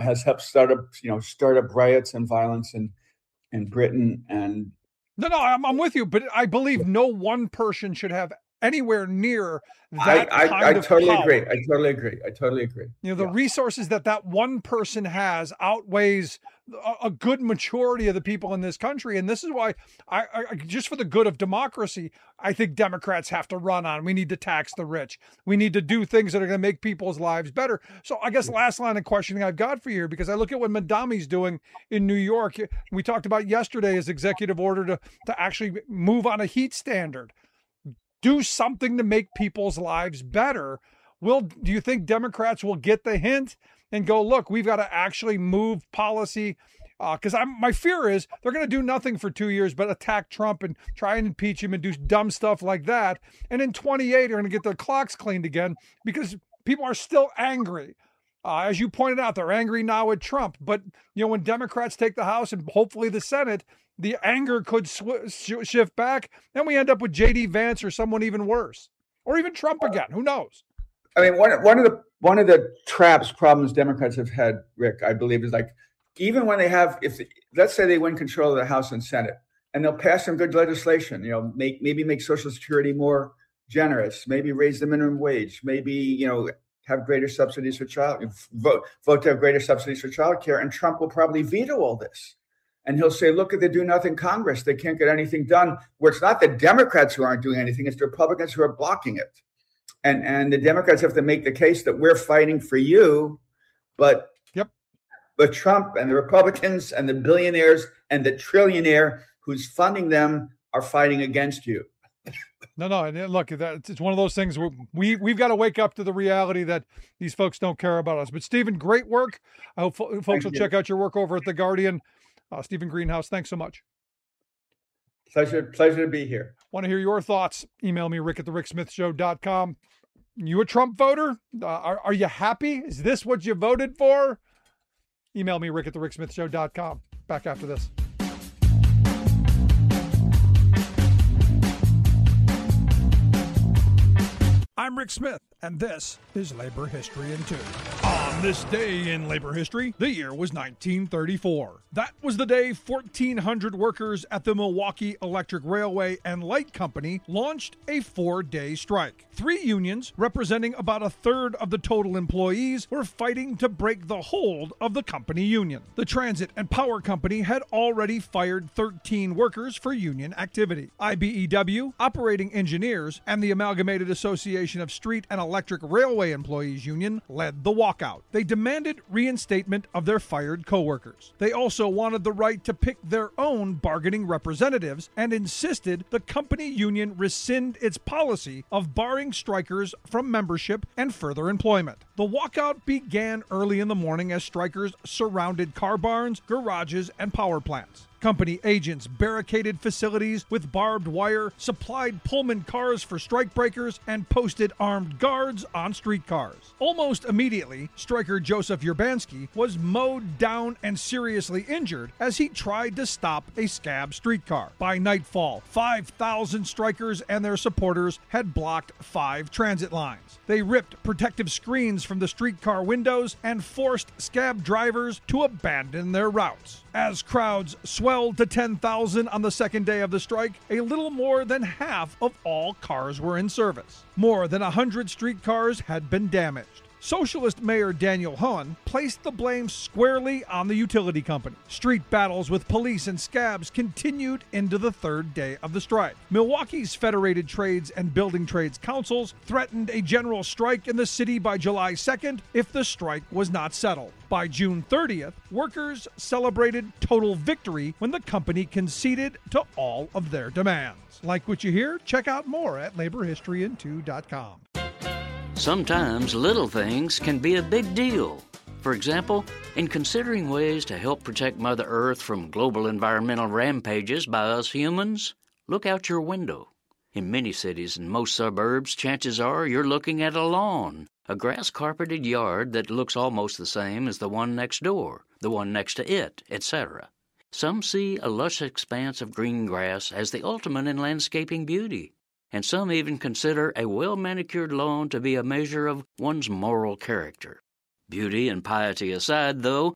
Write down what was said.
has helped start up riots and violence in Britain. And No, I'm with you, but I believe no one person should have anywhere near that I kind of totally power. agree. I totally agree. The resources that one person has outweighs a good majority of the people in this country. And this is why I just for the good of democracy, I think Democrats have to run on. We need to tax the rich. We need to do things that are going to make people's lives better. So I guess last line of questioning I've got for you, because I look at what Madami's doing in New York. We talked about yesterday his executive order to actually move on a heat standard. Do something to make people's lives better. Do you think Democrats will get the hint and go, look, we've got to actually move policy? Because my fear is they're going to do nothing for 2 years but attack Trump and try and impeach him and do dumb stuff like that. And in 28, they're going to get their clocks cleaned again because people are still angry. As you pointed out, they're angry now at Trump. But, when Democrats take the House and hopefully the Senate, the anger could shift back. Then we end up with J.D. Vance or someone even worse. Or even Trump again. Who knows? I mean, one of the problems Democrats have had, Rick, I believe, is like, even when let's say they win control of the House and Senate, and they'll pass some good legislation, maybe make Social Security more generous, maybe raise the minimum wage, maybe, have greater subsidies for vote to have greater subsidies for childcare. And Trump will probably veto all this. And he'll say, look at the do-nothing Congress. They can't get anything done. Where it's not the Democrats who aren't doing anything, it's the Republicans who are blocking it. And the Democrats have to make the case that we're fighting for you, but Trump and the Republicans and the billionaires and the trillionaire who's funding them are fighting against you. No. And look, it's one of those things where we've got to wake up to the reality that these folks don't care about us. But Stephen, great work. I hope folks will check out your work over at The Guardian. Stephen Greenhouse, thanks so much. Pleasure to be here. Want to hear your thoughts? Email me, rick@thericksmithshow.com. You a Trump voter? Are you happy? Is this what you voted for? Email me, rick@thericksmithshow.com. Back after this. I'm Rick Smith, and this is Labor History in 2. On this day in labor history, the year was 1934. That was the day 1,400 workers at the Milwaukee Electric Railway and Light Company launched a 4-day strike. 3 unions, representing about a third of the total employees, were fighting to break the hold of the company union. The Transit and Power Company had already fired 13 workers for union activity. IBEW, Operating Engineers, and the Amalgamated Association of Street and Electric Railway Employees Union led the walkout. They demanded reinstatement of their fired coworkers. They also wanted the right to pick their own bargaining representatives and insisted the company union rescind its policy of barring strikers from membership and further employment. The walkout began early in the morning as strikers surrounded car barns, garages, and power plants. Company agents barricaded facilities with barbed wire, supplied Pullman cars for strikebreakers, and posted armed guards on streetcars. Almost immediately, striker Joseph Urbanski was mowed down and seriously injured as he tried to stop a scab streetcar. By nightfall, 5,000 strikers and their supporters had blocked 5 transit lines. They ripped protective screens from the streetcar windows and forced scab drivers to abandon their routes. As crowds swelled to 10,000 on the second day of the strike, a little more than half of all cars were in service. More than 100 streetcars had been damaged. Socialist Mayor Daniel Hoehn placed the blame squarely on the utility company. Street battles with police and scabs continued into the third day of the strike. Milwaukee's Federated Trades and Building Trades Councils threatened a general strike in the city by July 2nd if the strike was not settled. By June 30th, workers celebrated total victory when the company conceded to all of their demands. Like what you hear? Check out more at laborhistoryin2.com. Sometimes little things can be a big deal. For example, in considering ways to help protect Mother Earth from global environmental rampages by us humans, look out your window. In many cities and most suburbs, chances are you're looking at a lawn, a grass-carpeted yard that looks almost the same as the one next door, the one next to it, etc. Some see a lush expanse of green grass as the ultimate in landscaping beauty, and some even consider a well-manicured lawn to be a measure of one's moral character. Beauty and piety aside, though,